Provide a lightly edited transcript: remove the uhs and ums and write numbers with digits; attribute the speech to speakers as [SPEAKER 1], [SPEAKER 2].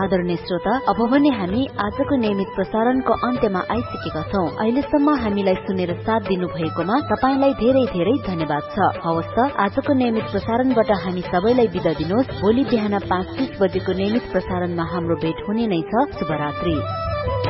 [SPEAKER 1] आदरणीय श्रोता, अब भने हामी आजको नियमित प्रसारणको अन्त्यमा आइसकेका छौं। अहिलेसम्म हामीलाई सुनेर साथ दिनु भएकोमा तपाईलाई धेरै धेरै धन्यवाद छ। हवस् त, आजको नियमित प्रसारणबाट हामी सबैलाई बिदा दिनुहोस्। भोलि बिहान 5:30 बजेको नियमित प्रसारणमा हाम्रो भेट हुने नै छ। शुभरात्रि।